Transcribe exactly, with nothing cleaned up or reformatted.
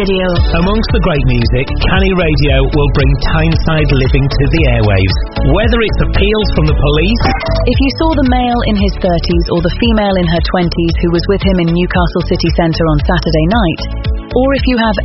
Radio. Amongst the great music, Canny Radio will bring Tyneside living to the airwaves. Whether it's appeals from the police... If you saw the male in his thirties or the female in her twenties who was with him in Newcastle city centre on Saturday night, or if you have